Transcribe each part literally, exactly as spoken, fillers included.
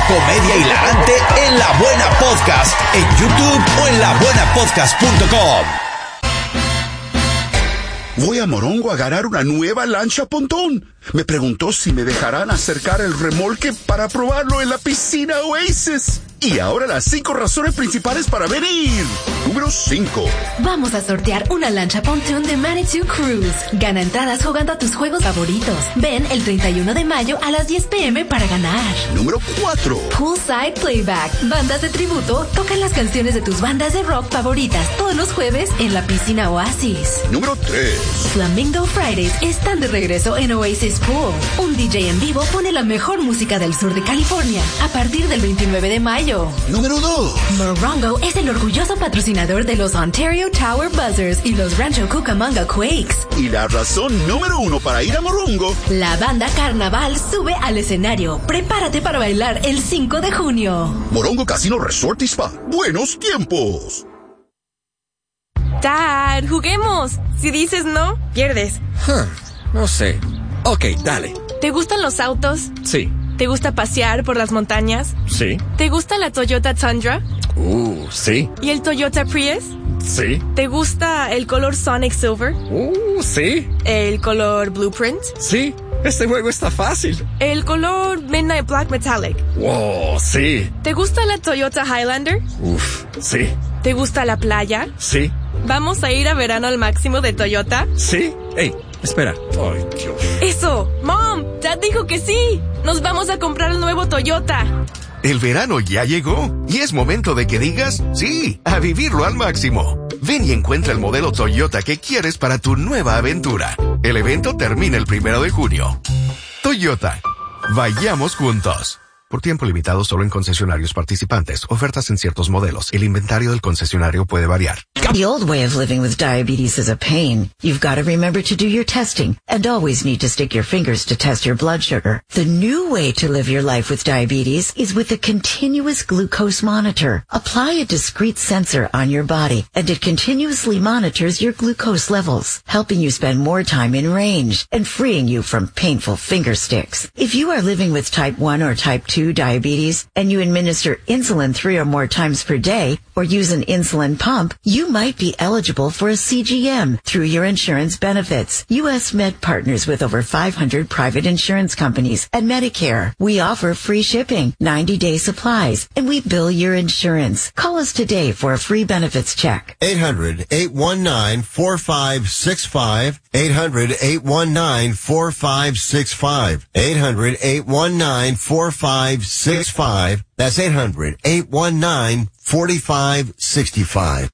comedia hilarante en La Buena Podcast, en YouTube o en la buena podcast punto com. Voy a Morongo a agarrar una nueva lancha pontón. Me preguntó si me dejarán acercar el remolque para probarlo en la piscina Oasis. Y ahora las cinco razones principales para venir. Número cinco. Vamos a sortear una lancha pontón de Manitou Cruise. Gana entradas jugando a tus juegos favoritos. Ven el treinta y uno de mayo a las diez pm para ganar. Número cuatro. Poolside Playback. Bandas de tributo tocan las canciones de tus bandas de rock favoritas todos los jueves en la piscina Oasis. Número tres. Flamingo Fridays están de regreso en Oasis Pool. Un D J en vivo pone la mejor música del sur de California a partir del veintinueve de mayo. Número dos. Morongo es el orgulloso patrocinador de los Ontario Tower Buzzers y los Rancho Cucamonga Quakes. Y la razón número uno para ir a Morongo. La banda Carnaval sube al escenario. Prepárate para bailar el cinco de junio. Morongo Casino Resort y Spa. Buenos tiempos. Dad, juguemos. Si dices no, pierdes. Huh, no sé. Ok, dale. ¿Te gustan los autos? Sí. ¿Te gusta pasear por las montañas? Sí. ¿Te gusta la Toyota Tundra? Uh, sí. ¿Y el Toyota Prius? Sí. ¿Te gusta el color Sonic Silver? Uh, sí. ¿El color Blueprint? Sí. Este juego está fácil. ¿El color Midnight Black Metallic? Wow, sí. ¿Te gusta la Toyota Highlander? Uf, sí. ¿Te gusta la playa? Sí. ¿Vamos a ir a verano al máximo de Toyota? Sí. Ey, espera. Ay, Dios. ¡Eso! ¡Mom! Dad dijo que sí. Nos vamos a comprar el nuevo Toyota. El verano ya llegó y es momento de que digas sí, a vivirlo al máximo. Ven y encuentra el modelo Toyota que quieres para tu nueva aventura. El evento termina el primero de junio. Toyota. Vayamos juntos. Por tiempo limitado solo en concesionarios participantes. Ofertas en ciertos modelos. El inventario del concesionario puede variar. The old way of living with diabetes is a pain. You've got to remember to do your testing and always need to stick your fingers to test your blood sugar. The new way to live your life with diabetes is with a continuous glucose monitor. Apply a discrete sensor on your body and it continuously monitors your glucose levels, helping you spend more time in range and freeing you from painful finger sticks. If you are living with type one or type two diabetes and you administer insulin three or more times per day or use an insulin pump, you might be eligible for a C G M through your insurance benefits. U S Med partners with over five hundred private insurance companies and Medicare. We offer free shipping, ninety-day supplies, and we bill your insurance. Call us today for a free benefits check. eight hundred, eight one nine, four five six five. eight hundred, eight one nine, four five six five. eight hundred, eight one nine, four five six five. That's eight hundred, eight one nine, four five six five.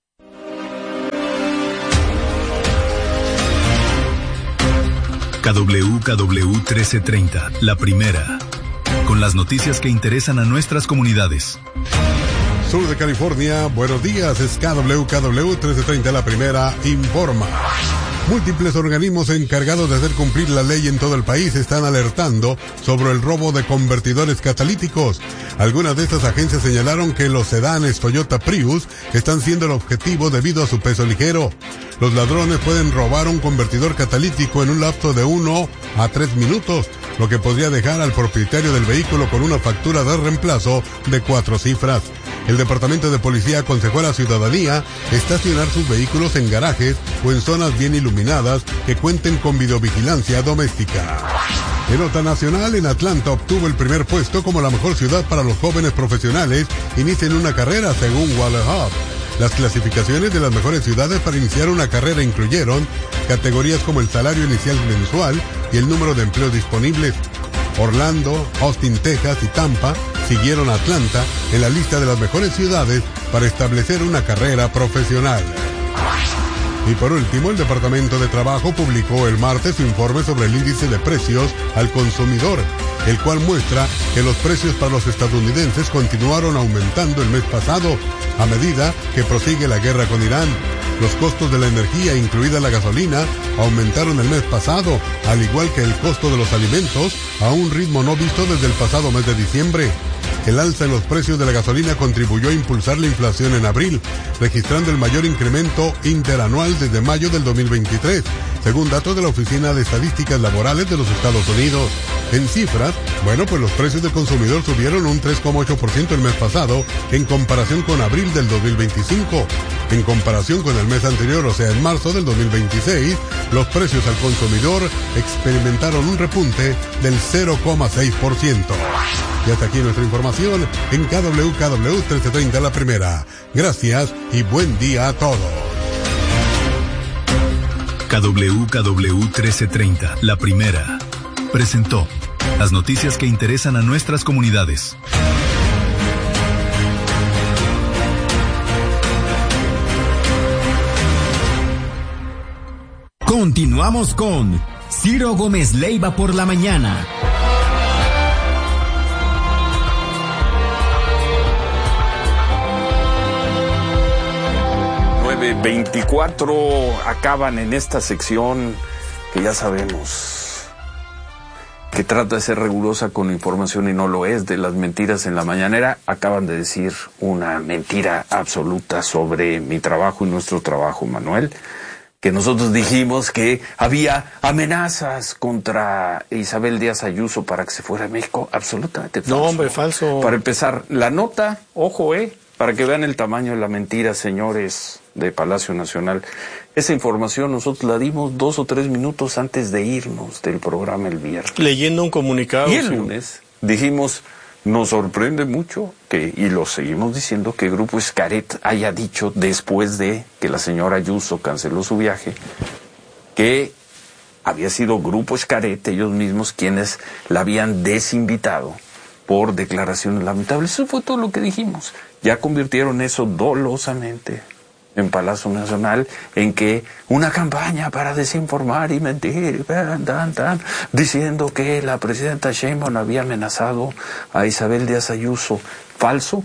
K W K W trece treinta, la primera, con las noticias que interesan a nuestras comunidades. Sur de California, buenos días, es K W K W trece treinta, la primera, informa. Múltiples organismos encargados de hacer cumplir la ley en todo el país están alertando sobre el robo de convertidores catalíticos. Algunas de estas agencias señalaron que los sedanes Toyota Prius están siendo el objetivo debido a su peso ligero. Los ladrones pueden robar un convertidor catalítico en un lapso de uno a tres minutos, lo que podría dejar al propietario del vehículo con una factura de reemplazo de cuatro cifras. El Departamento de Policía aconsejó a la ciudadanía estacionar sus vehículos en garajes o en zonas bien iluminadas que cuenten con videovigilancia doméstica. En nota nacional, en Atlanta obtuvo el primer puesto como la mejor ciudad para los jóvenes profesionales inician una carrera según Waller Hub. Las clasificaciones de las mejores ciudades para iniciar una carrera incluyeron categorías como el salario inicial mensual y el número de empleos disponibles. Orlando, Austin, Texas y Tampa siguieron a Atlanta en la lista de las mejores ciudades para establecer una carrera profesional. Y por último, el Departamento de Trabajo publicó el martes su informe sobre el índice de precios al consumidor, el cual muestra que los precios para los estadounidenses continuaron aumentando el mes pasado, a medida que prosigue la guerra con Irán. Los costos de la energía, incluida la gasolina, aumentaron el mes pasado, al igual que el costo de los alimentos, a un ritmo no visto desde el pasado mes de diciembre. El alza en los precios de la gasolina contribuyó a impulsar la inflación en abril, registrando el mayor incremento interanual desde mayo del dos mil veintitrés, según datos de la Oficina de Estadísticas Laborales de los Estados Unidos. En cifras, bueno, pues los precios del consumidor subieron un tres coma ocho por ciento el mes pasado en comparación con abril del dos mil veinticinco. En comparación con el mes anterior, o sea, en marzo del dos mil veintiséis, los precios al consumidor experimentaron un repunte del cero coma seis por ciento. Y hasta aquí nuestra información en K W K W trece treinta La Primera. Gracias y buen día a todos. K W K W trece treinta La Primera presentó las noticias que interesan a nuestras comunidades. Continuamos con Ciro Gómez Leiva por la mañana. nueve veinticuatro acaban en esta sección que ya sabemos que trata de ser rigurosa con información y no lo es, de las mentiras en la mañanera. Acaban de decir una mentira absoluta sobre mi trabajo y nuestro trabajo, Manuel, que nosotros dijimos que había amenazas contra Isabel Díaz Ayuso para que se fuera a México. Absolutamente falso. No, hombre, falso. Para empezar, la nota, ojo, eh, para que vean el tamaño de la mentira, señores de Palacio Nacional. Esa información nosotros la dimos dos o tres minutos antes de irnos del programa el viernes. Leyendo un comunicado. Y el lunes dijimos, nos sorprende mucho que, y lo seguimos diciendo, que Grupo Xcaret haya dicho, después de que la señora Ayuso canceló su viaje, que había sido Grupo Xcaret, ellos mismos, quienes la habían desinvitado por declaraciones lamentables. Eso fue todo lo que dijimos. Ya convirtieron eso dolosamente en Palacio Nacional en que una campaña para desinformar y mentir, tan, tan, tan, diciendo que la presidenta Sheinbaum había amenazado a Isabel Díaz Ayuso. Falso.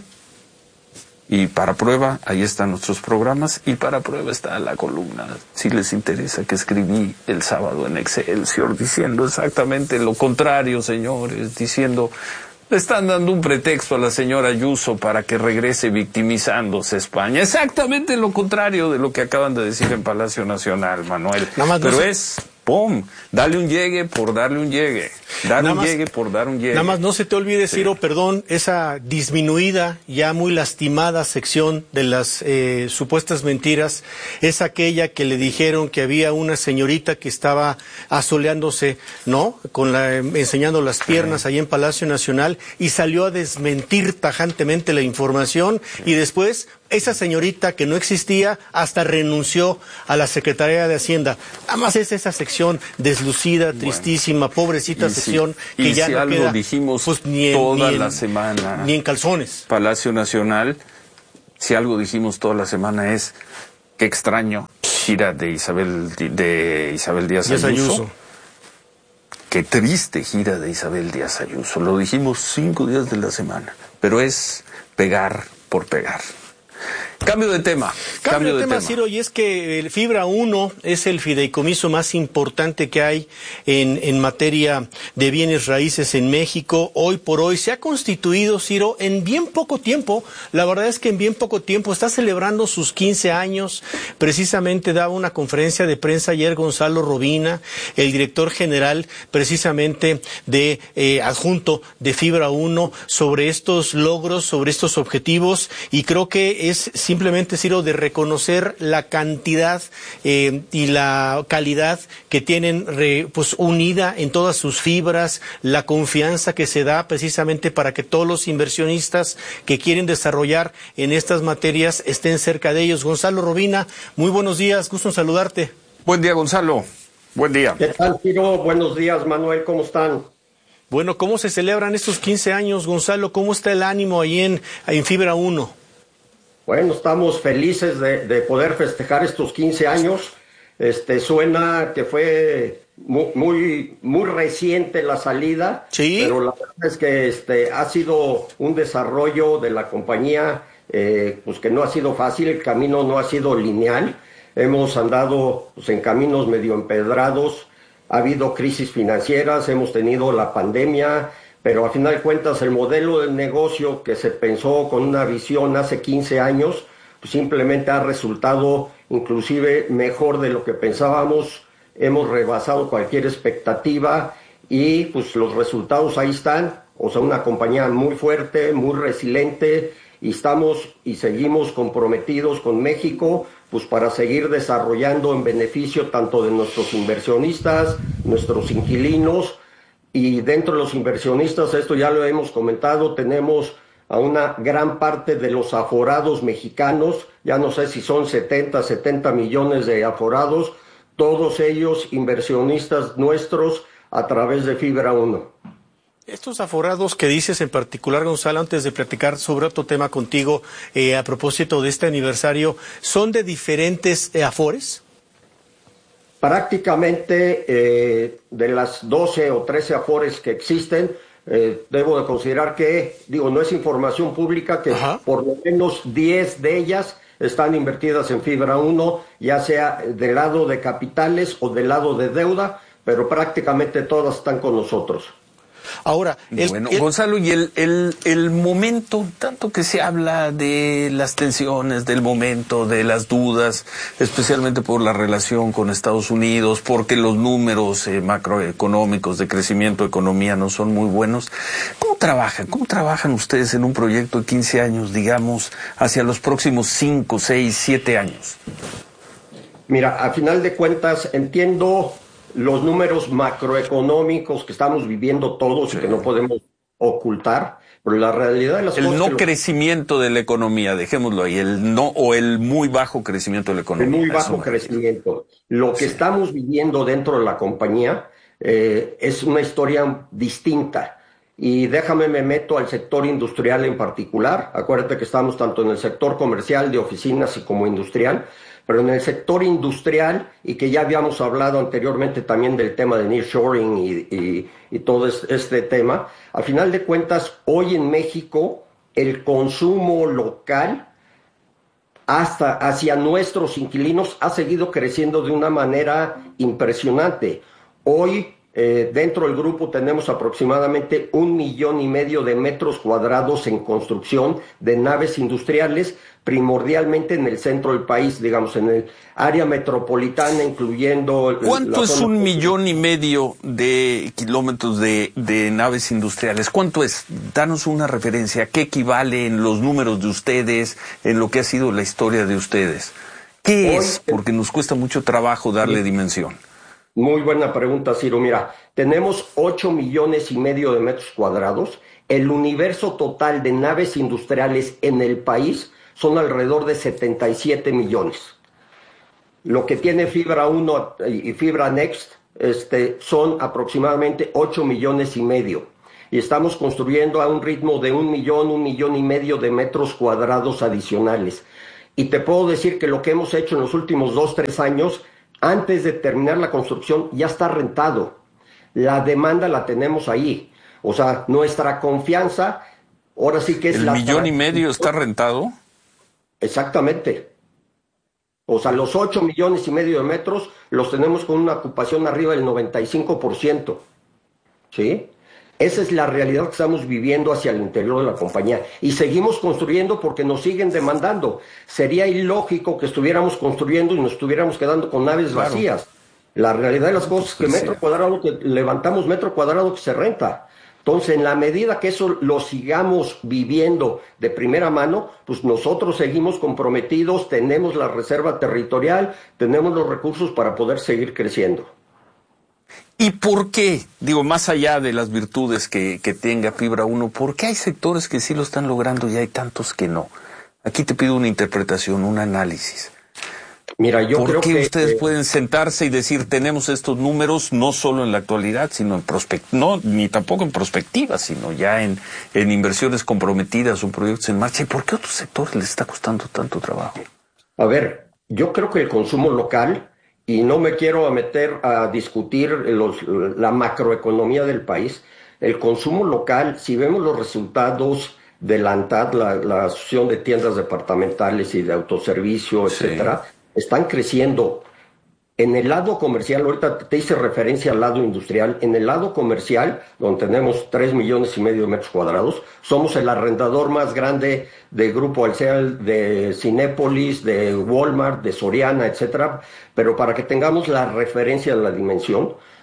Y para prueba, ahí están nuestros programas, y para prueba está la columna, si les interesa, que escribí el sábado en Excelsior, diciendo exactamente lo contrario, señores, diciendo... Le están dando un pretexto a la señora Ayuso para que regrese victimizándose a España. Exactamente lo contrario de lo que acaban de decir en Palacio Nacional, Manuel. Pero no se... es, pum, dale un llegue por darle un llegue. Dar nada un más, llegue por dar un llegue. Nada más no se te olvide, Ciro, sí. perdón, esa disminuida, ya muy lastimada sección de las eh, supuestas mentiras, es aquella que le dijeron que había una señorita que estaba asoleándose, ¿no? Con la, enseñando las piernas sí. ahí en Palacio Nacional, y salió a desmentir tajantemente la información, sí. y después esa señorita que no existía hasta renunció a la Secretaría de Hacienda. Nada más es esa sección deslucida, bueno, tristísima, pobrecita sección si, que ya si no algo queda dijimos pues, ni en, toda ni en, la semana, ni en calzones. Palacio Nacional, si algo dijimos toda la semana es qué extraño gira de Isabel de Isabel Díaz Ayuso. Ayuso. Qué triste gira de Isabel Díaz Ayuso. Lo dijimos cinco días de la semana, pero es pegar por pegar. Cambio de tema. Cambio, Cambio de, de tema, tema, Ciro, y es que el Fibra uno es el fideicomiso más importante que hay en, en materia de bienes raíces en México. Hoy por hoy se ha constituido, Ciro, en bien poco tiempo. La verdad es que en bien poco tiempo está celebrando sus quince años. Precisamente daba una conferencia de prensa ayer Gonzalo Robina, el director general precisamente de eh, adjunto de Fibra uno, sobre estos logros, sobre estos objetivos, y creo que es simplemente, Ciro, de reconocer la cantidad eh, y la calidad que tienen re, pues unida en todas sus fibras, la confianza que se da precisamente para que todos los inversionistas que quieren desarrollar en estas materias estén cerca de ellos. Gonzalo Robina, muy buenos días, gusto en saludarte. Buen día, Gonzalo. Buen día. ¿Qué tal, Ciro? Buenos días, Manuel, ¿cómo están? Bueno, ¿cómo se celebran estos quince años, Gonzalo? ¿Cómo está el ánimo ahí en, en Fibra uno? Bueno, estamos felices de, de poder festejar estos quince años. Este, suena que fue muy, muy, muy reciente la salida, ¿sí? Pero la verdad es que este, ha sido un desarrollo de la compañía eh, pues que no ha sido fácil, el camino no ha sido lineal. Hemos andado pues, en caminos medio empedrados, ha habido crisis financieras, hemos tenido la pandemia, pero a final de cuentas el modelo de negocio que se pensó con una visión hace quince años, pues simplemente ha resultado inclusive mejor de lo que pensábamos. Hemos rebasado cualquier expectativa y pues los resultados ahí están. O sea, una compañía muy fuerte, muy resiliente, y estamos y seguimos comprometidos con México, pues para seguir desarrollando en beneficio tanto de nuestros inversionistas, nuestros inquilinos, y dentro de los inversionistas, esto ya lo hemos comentado, tenemos a una gran parte de los aforados mexicanos, ya no sé si son setenta, setenta millones de aforados, todos ellos inversionistas nuestros a través de Fibra uno. Estos aforados que dices en particular, Gonzalo, antes de platicar sobre otro tema contigo, eh, a propósito de este aniversario, ¿son de diferentes eh, afores? Prácticamente eh, de las doce o trece afores que existen, eh, debo de considerar que, digo, no es información pública, que Ajá. por lo menos diez de ellas están invertidas en Fibra uno, ya sea del lado de capitales o del lado de deuda, pero prácticamente todas están con nosotros. Ahora, el, bueno, el... Gonzalo, y el, el, el momento, tanto que se habla de las tensiones, del momento, de las dudas, especialmente por la relación con Estados Unidos, porque los números eh, macroeconómicos de crecimiento de economía no son muy buenos. ¿Cómo trabajan? ¿Cómo trabajan ustedes en un proyecto de quince años, digamos, hacia los próximos cinco, seis, siete años? Mira, a final de cuentas, entiendo los números macroeconómicos que estamos viviendo todos sí. y que no podemos ocultar, pero la realidad de las el cosas... El no lo... crecimiento de la economía, dejémoslo ahí, el no o el muy bajo crecimiento de la economía. El muy bajo crecimiento. Lo que sí. estamos viviendo dentro de la compañía eh, es una historia distinta. Y déjame me meto al sector industrial en particular. Acuérdate que estamos tanto en el sector comercial de oficinas y como industrial, pero en el sector industrial, y que ya habíamos hablado anteriormente también del tema de nearshoring y, y, y todo este tema, al final de cuentas, hoy en México, el consumo local hasta hacia nuestros inquilinos ha seguido creciendo de una manera impresionante. Hoy, eh, dentro del grupo tenemos aproximadamente un millón y medio de metros cuadrados en construcción de naves industriales, primordialmente en el centro del país, digamos, en el área metropolitana, incluyendo... ¿Cuánto es un millón y medio de kilómetros de, de naves industriales? ¿Cuánto es? Danos una referencia. ¿Qué equivale en los números de ustedes, en lo que ha sido la historia de ustedes? ¿Qué Hoy, es? Porque nos cuesta mucho trabajo darle sí. dimensión. Muy buena pregunta, Ciro. Mira, tenemos ocho millones y medio de metros cuadrados. El universo total de naves industriales en el país son alrededor de setenta y siete millones. Lo que tiene Fibra uno y Fibra Next este, son aproximadamente ocho millones y medio. Y estamos construyendo a un ritmo de un millón, un millón y medio de metros cuadrados adicionales. Y te puedo decir que lo que hemos hecho en los últimos dos, tres años, antes de terminar la construcción, ya está rentado. La demanda la tenemos ahí. O sea, nuestra confianza, ahora sí que es ¿El la... ¿El millón y medio está rentado? Exactamente. O sea, los ocho millones y medio de metros los tenemos con una ocupación arriba del noventa y cinco por ciento. ¿Sí? Esa es la realidad que estamos viviendo hacia el interior de la compañía. Y seguimos construyendo porque nos siguen demandando. Sería ilógico que estuviéramos construyendo y nos estuviéramos quedando con naves claro. vacías. La realidad de las cosas es que metro cuadrado que levantamos, metro cuadrado que se renta. Entonces, en la medida que eso lo sigamos viviendo de primera mano, pues nosotros seguimos comprometidos, tenemos la reserva territorial, tenemos los recursos para poder seguir creciendo. ¿Y por qué? Digo, más allá de las virtudes que, que tenga Fibra uno, ¿por qué hay sectores que sí lo están logrando y hay tantos que no? Aquí te pido una interpretación, un análisis. Mira, yo ¿Por creo qué que ustedes eh, pueden sentarse y decir tenemos estos números no solo en la actualidad, sino en prospect no ni tampoco en perspectiva, sino ya en, en inversiones comprometidas o proyectos en marcha? ¿Y por qué a otros sectores les está costando tanto trabajo? A ver, yo creo que el consumo local, y no me quiero meter a discutir los, la macroeconomía del país, el consumo local, si vemos los resultados de la ANTAD, la, la Asociación de Tiendas Departamentales y de Autoservicio, etcétera, sí. están creciendo. En el lado comercial, ahorita te hice referencia al lado industrial, en el lado comercial, donde tenemos tres millones y medio de metros cuadrados, somos el arrendador más grande de Grupo Alsea, de Cinépolis, de Walmart, de Soriana, etcétera. Pero para que tengamos la referencia de la dimensión,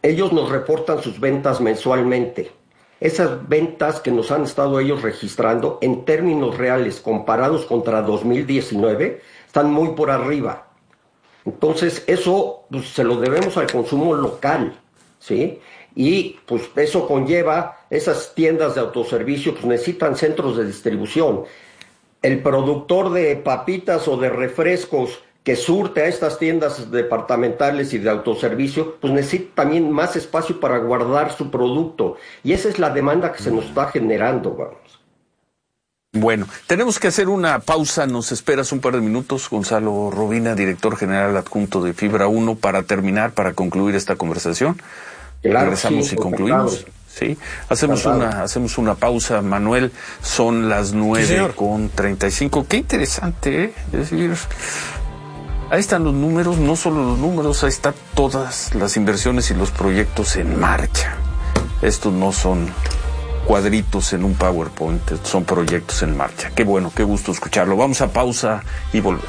ellos nos reportan sus ventas mensualmente. Esas ventas que nos han estado ellos registrando en términos reales comparados contra dos mil diecinueve están muy por arriba. Entonces eso pues, se lo debemos al consumo local, ¿sí? Y pues eso conlleva, esas tiendas de autoservicio pues necesitan centros de distribución. El productor de papitas o de refrescos que surte a estas tiendas departamentales y de autoservicio, pues necesita también más espacio para guardar su producto. Y esa es la demanda que se nos está generando, vamos. Bueno, tenemos que hacer una pausa. Nos esperas un par de minutos, Gonzalo Robina, director general adjunto de Fibra uno, para terminar, para concluir esta conversación. Claro, regresamos sí, y concluimos. Sí, hacemos una, hacemos una pausa, Manuel. Son las nueve sí, con treinta y cinco. Qué interesante, ¿eh? Es decir, ahí están los números, no solo los números, ahí están todas las inversiones y los proyectos en marcha. Estos no son cuadritos en un PowerPoint, son proyectos en marcha. Qué bueno, qué gusto escucharlo. Vamos a pausa y volvemos.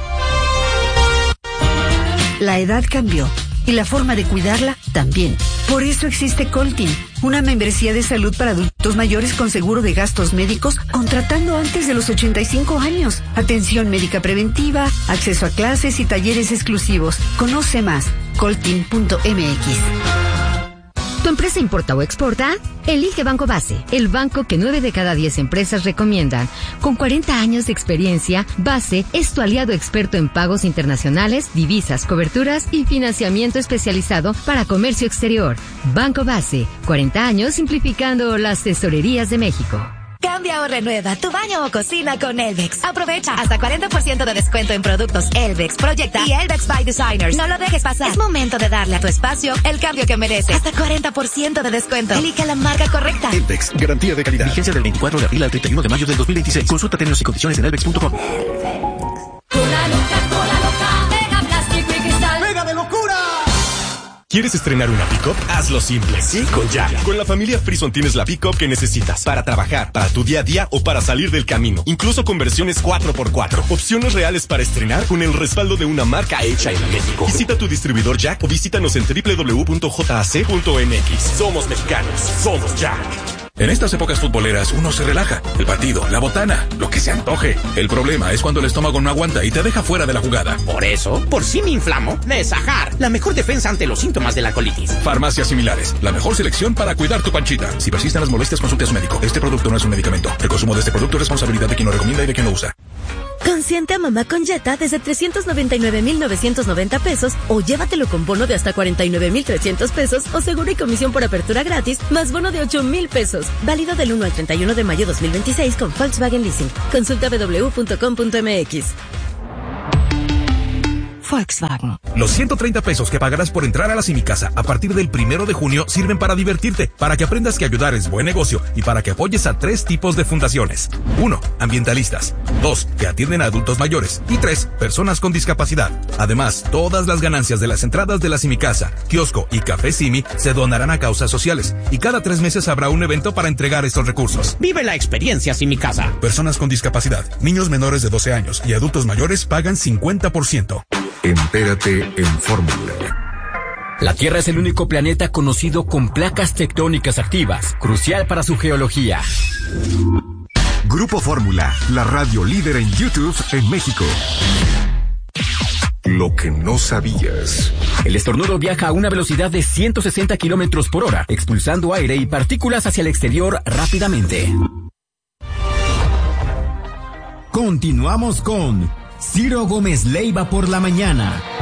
La edad cambió y la forma de cuidarla también. Por eso existe Coltin, una membresía de salud para adultos mayores con seguro de gastos médicos contratando antes de los ochenta y cinco años. Atención médica preventiva, acceso a clases y talleres exclusivos. Conoce más, coltin punto m x. ¿Tu empresa importa o exporta? Elige Banco Base, el banco que nueve de cada diez empresas recomiendan. Con cuarenta años de experiencia, Base es tu aliado experto en pagos internacionales, divisas, coberturas y financiamiento especializado para comercio exterior. Banco Base, cuarenta años simplificando las tesorerías de México. Cambia o renueva tu baño o cocina con Elvex. Aprovecha hasta cuarenta por ciento de descuento en productos Elvex, Proyecta y Elvex by Designers. No lo dejes pasar. Es momento de darle a tu espacio el cambio que merece. Hasta cuarenta por ciento de descuento. Elige la marca correcta. Elvex, garantía de calidad. Vigencia del veinticuatro de abril al treinta y uno de mayo del dos mil veintiséis. Consulta términos y condiciones en elvex punto com. Cola loca, cola loca, Mega plástico y cristal. ¡Mega de locura! ¿Quieres estrenar una pick-up? Hazlo simple. Sí, con Jack. Con la familia Frison tienes la pick-up que necesitas para trabajar, para tu día a día o para salir del camino. Incluso con versiones cuatro por cuatro. Opciones reales para estrenar con el respaldo de una marca hecha en México. Visita tu distribuidor Jack o visítanos en doble u doble u doble u punto j a c punto m x. Somos mexicanos. Somos Jack. En estas épocas futboleras uno se relaja. El partido, la botana, lo que se antoje. El problema es cuando el estómago no aguanta y te deja fuera de la jugada. Por eso, por si me inflamo, Nesajar, la mejor defensa ante los síntomas de la colitis. Farmacias similares, la mejor selección para cuidar tu panchita. Si persisten las molestias, consulte a su médico. Este producto no es un medicamento. El consumo de este producto es responsabilidad de quien lo recomienda y de quien lo usa. Consiente a mamá con Jetta desde trescientos noventa y nueve mil novecientos noventa pesos o llévatelo con bono de hasta cuarenta y nueve mil trescientos pesos o seguro y comisión por apertura gratis más bono de ocho mil pesos. Válido del uno al treinta y uno de mayo dos mil veintiséis con Volkswagen Leasing. Consulta w w w punto com punto m x. Volkswagen. Los ciento treinta pesos que pagarás por entrar a la Simicasa a partir del primero de junio sirven para divertirte, para que aprendas que ayudar es buen negocio y para que apoyes a tres tipos de fundaciones. Uno, ambientalistas. Dos, que atienden a adultos mayores. Y tres, personas con discapacidad. Además, todas las ganancias de las entradas de la Simicasa, kiosco y café Simi se donarán a causas sociales. Y cada tres meses habrá un evento para entregar estos recursos. Vive la experiencia Simicasa. Personas con discapacidad, niños menores de doce años y adultos mayores pagan cincuenta por ciento. Entérate en Fórmula. La Tierra es el único planeta conocido con placas tectónicas activas, crucial para su geología. Grupo Fórmula, la radio líder en YouTube en México. Lo que no sabías. El estornudo viaja a una velocidad de ciento sesenta kilómetros por hora, expulsando aire y partículas hacia el exterior rápidamente. Continuamos con Ciro Gómez Leiva por la mañana.